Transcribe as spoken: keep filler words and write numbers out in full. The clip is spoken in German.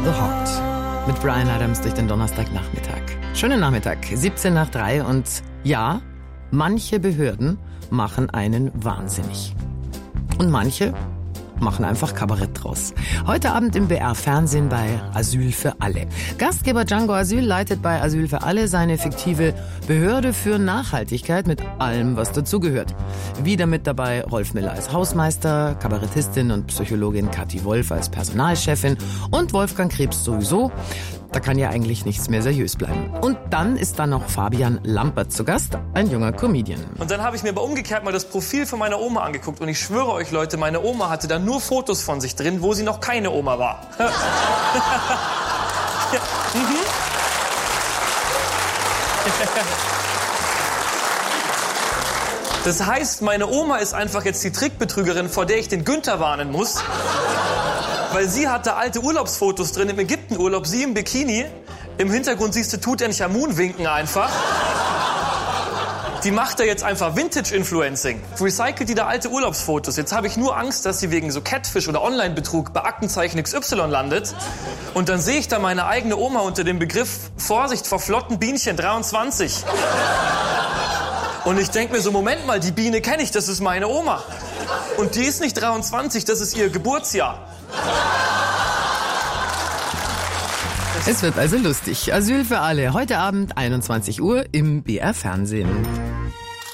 The Heart mit Bryan Adams durch den Donnerstagnachmittag. Schönen Nachmittag, siebzehn nach drei und ja, manche Behörden machen einen wahnsinnig. Und manche machen einfach Kabarett draus. Heute Abend im B R-Fernsehen bei Asyl für alle. Gastgeber Django Asyl leitet bei Asyl für alle seine fiktive Behörde für Nachhaltigkeit mit allem, was dazugehört. Wieder mit dabei Rolf Miller als Hausmeister, Kabarettistin und Psychologin Kathi Wolf als Personalchefin und Wolfgang Krebs sowieso. Da kann ja eigentlich nichts mehr seriös bleiben. Und dann ist da noch Fabian Lampert zu Gast, ein junger Comedian. Und dann habe ich mir aber umgekehrt mal das Profil von meiner Oma angeguckt. Und ich schwöre euch, Leute, meine Oma hatte da nur Fotos von sich drin, wo sie noch keine Oma war. Ja. Mhm. Das heißt, meine Oma ist einfach jetzt die Trickbetrügerin, vor der ich den Günther warnen muss. Weil sie hatte alte Urlaubsfotos drin im Ägyptenurlaub, sie im Bikini. Im Hintergrund siehst du Tutanchamun winken einfach. Die macht da jetzt einfach Vintage-Influencing. Recycelt die da alte Urlaubsfotos. Jetzt habe ich nur Angst, dass sie wegen so Catfish oder Online-Betrug bei Aktenzeichen X Y landet. Und dann sehe ich da meine eigene Oma unter dem Begriff Vorsicht vor flotten Bienchen dreiundzwanzig. Und ich denke mir so, Moment mal, die Biene kenne ich, das ist meine Oma. Und die ist nicht dreiundzwanzig, das ist ihr Geburtsjahr. Es wird also lustig. Asyl für alle. Heute Abend einundzwanzig Uhr im B R-Fernsehen.